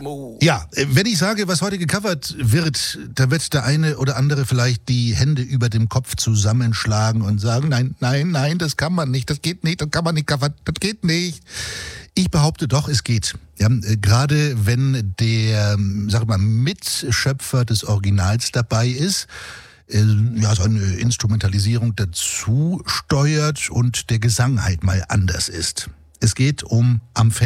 smooth. Ja, wenn ich sage, was heute gecovert wird, da wird der eine oder andere vielleicht die Hände über dem Kopf zusammenschlagen und sagen, nein, das kann man nicht, das geht nicht, das kann man nicht covern, das geht nicht. Ich behaupte doch, es geht. Ja, gerade wenn der, sag mal, Mitschöpfer des Originals dabei ist, so eine Instrumentalisierung dazu steuert und der Gesang halt mal anders ist. Es geht um Am